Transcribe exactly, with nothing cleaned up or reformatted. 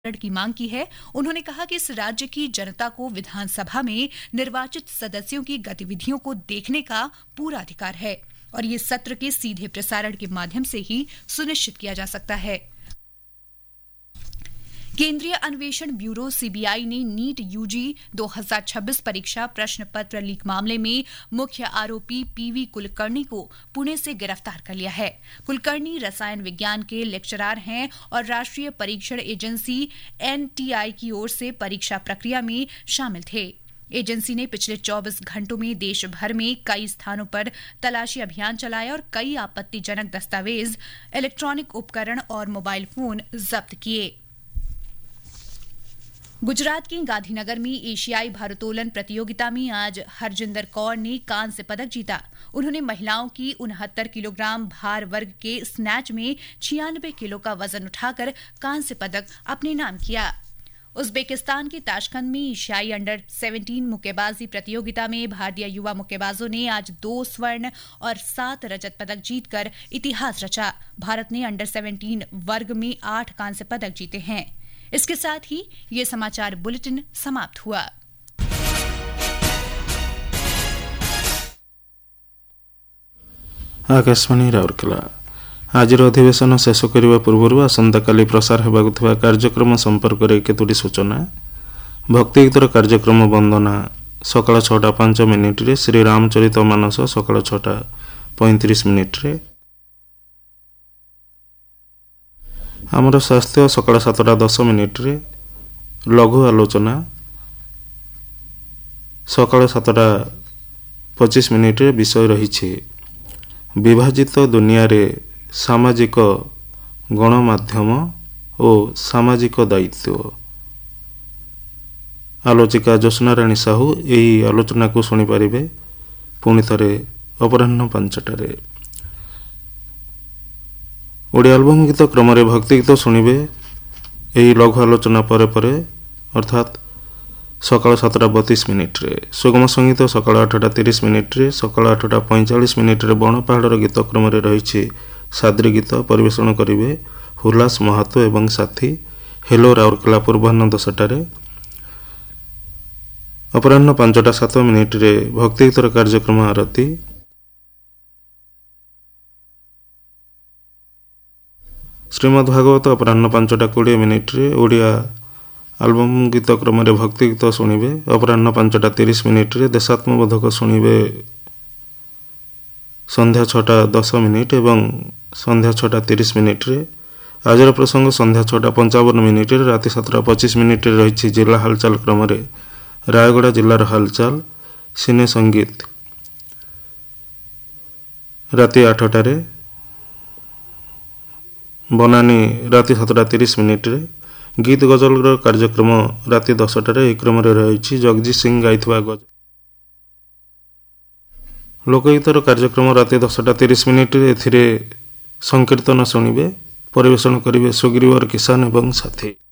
की मांग की है। उन्होंने कहा कि इस राज्य की जनता को विधानसभा में निर्वाचित सदस्यों की गतिविधियों को देखने का पूरा अधिकार है और ये सत्र के सीधे प्रसारण के माध्यम से ही सुनिश्चित किया जा सकता है। केंद्रीय अन्वेषण ब्यूरो सीबीआई ने नीट यूजी दो हज़ार छब्बीस परीक्षा प्रश्न पत्र लीक मामले में मुख्य आरोपी पीवी कुलकर्णी को पुणे से गिरफ्तार कर लिया है। कुलकर्णी रसायन विज्ञान के लेक्चरार हैं और राष्ट्रीय परीक्षण एजेंसी एनटीआई की ओर से परीक्षा प्रक्रिया में शामिल थे। एजेंसी ने पिछले चौबीस घंटों में देश भर में कई स्थानों पर तलाशी अभियान चलाया और कई आपत्तिजनक दस्तावेज, इलेक्ट्रॉनिक उपकरण और मोबाइल फोन जब्त किए। गुजरात के गांधीनगर में एशियाई भारोत्तोलन प्रतियोगिता में आज हरजिंदर कौर ने कांस्य पदक जीता। उन्होंने महिलाओं की उनहत्तर किलोग्राम भार वर्ग के स्नैच में छियानवे किलो का वजन उठाकर कांस्य पदक अपने नाम किया। उज्बेकिस्तान के ताशकंद में एशियाई अंडर सत्रह मुक्केबाजी प्रतियोगिता में भारतीय युवा मुक्केबाजों ने आज दो स्वर्ण और सात रजत पदक जीतकर इतिहास रचा। भारत ने अंडर सत्रह वर्ग में आठ कांस्य पदक जीते हैं। इसके साथ ही ये समाचार बुलेटिन समाप्त हुआ। आकाशवाणी राउरकेला आज अधिवेशन शेष करने पूर्व आसंताकाली प्रसार होगा कार्यक्रम संपर्क में केतोटी सूचना। भक्तिगीतर कार्यक्रम वंदना सकाळ छटा पांच मिनिट्रे, श्री रामचरित मानस सकाळ छटा पैंतीस मिनिट्रे, आमर स्वास्थ्य सकाळ सातटा दस मिनिट्रे, लघु आलोचना सकाळ सातटा पच्चीस मिनिट्रे विषय रही विभाजित दुनिया रे सामाजिक गणमाध्यम और सामाजिक दायित्व। आलोचिका ज्योत्स्ना राणी साहू यही आलोचना को शुणी पारे पुणी थे अपराह्न पांचटारे। ओडिया एल्बम गीत क्रम भक्ति गीत शुणवे यही लघु आलोचना परे परे अर्थात सकाळ सातटा बतीस मिनिट्रे। सुगम संगीत सकाळ आठटा तीस मिनिट्रे, सकाळ आठटा पैंचाश मिनिट्रे बणपाहाड़ गीत क्रम रही साद्री गीत परिवेषण करेंगे हुलास महातो एवं साथी। हेलो राउरकेला पूर्वाह्न दसटार। अपराह्न पांचटा सात मिनिट्रे भक्तिगीतर कार्यक्रम आरती। श्रीमद्भागवत अपराह्न पांचटा कोड़े मिनिट्रे ओडिया आल्बम गीत क्रम भक्ति गीत शुणवे। अपराह्न पांचटा तीस मिनिट्रे देशात्मबोधक शुणवे संध्या छटा दस मिनिट एवं संध्या छटा तीस मिनिट्रे। आजर प्रसंग संध्या छटा पंचावन मिनिट्रे राति सातटा पच्चीस मिनिट्रे रही जिला हालचाल क्रम रायगड़ा जिलार हालचाल। सिने संगीत राति आठटारे, बनानी राति सातटा तीस मिनिट्रे, गीत गजल कार्यक्रम राति दसटार। यह क्रम रही जगजीत सिंह गाई गजल। लोकगीतर कार्यक्रम राति दसटा तीस मिनिट्रे एथिरे संकीर्तन शुणवे। परिवेषण करेंगे सुग्रीवर किसान एवं साथी।